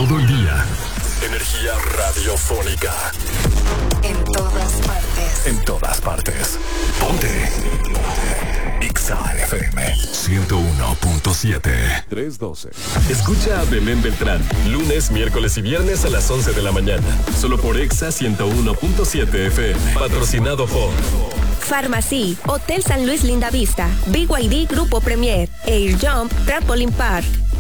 todo el día. Energía radiofónica. En todas partes. En todas partes. Ponte. Exa FM 101.7. 312. Escucha a Belén Beltrán, lunes, miércoles y viernes a las 11 de la mañana. Solo por Exa 101.7 FM. Patrocinado por Farmacy, Hotel San Luis Linda Vista, BYD Grupo Premier, Air Jump, Trampoline Park,